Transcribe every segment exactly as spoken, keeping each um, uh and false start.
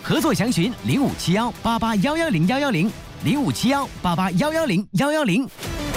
合作详询零五七幺八八幺幺零幺幺零零五七幺八八幺幺零幺幺零。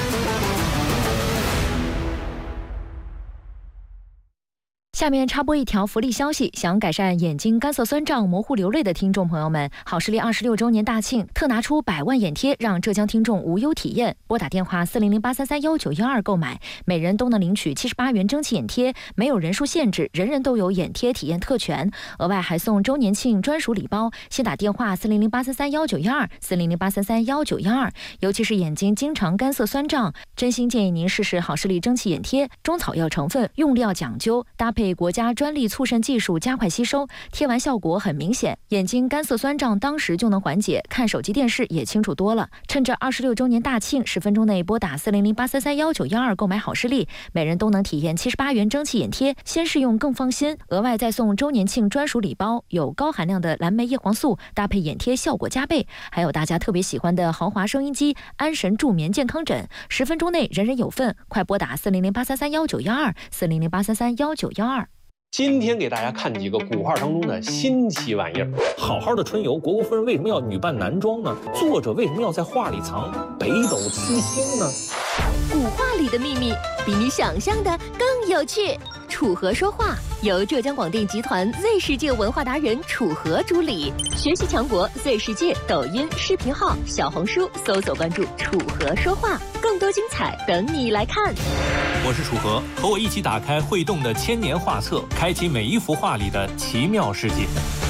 下面插播一条福利消息，想改善眼睛干涩酸胀、模糊流泪的听众朋友们，好视力二十六周年大庆特拿出百万眼贴，让浙江听众无忧体验。拨打电话四零零八三三幺九幺二购买，每人都能领取七十八元蒸汽眼贴，没有人数限制，人人都有眼贴体验特权。额外还送周年庆专属礼包，先打电话四零零八三三幺九幺二四零零八三三幺九幺二。尤其是眼睛经常干涩酸胀，真心建议您试试好视力蒸汽眼贴，中草药成分，用料讲究，搭配国家专利促渗技术加快吸收，贴完效果很明显，眼睛干涩酸胀当时就能缓解，看手机电视也清楚多了。趁着二十六周年大庆，十分钟内拨打四零零八三三幺九幺二购买好视力，每人都能体验七十八元蒸汽眼贴，先试用更放心。额外再送周年庆专属礼包，有高含量的蓝莓叶黄素，搭配眼贴效果加倍，还有大家特别喜欢的豪华收音机、安神助眠健康枕，十分钟内人人有份，快拨打四零零八三三幺九幺二四零零八三三幺九幺二。 今天给大家看几个古画当中的新奇玩意儿。 好好的春游，国国夫人为什么要女扮男装呢？作者为什么要在画里藏北斗七星呢？ 古画里的秘密比你想象的更有趣。楚河说话由浙江广电集团 Z 世界文化达人楚河主理，学习强国 Z 世界抖音视频号、小红书搜索关注楚河说话，更多精彩等你来看。 我是楚河，和我一起打开会动的千年画册，开启每一幅画里的奇妙世界。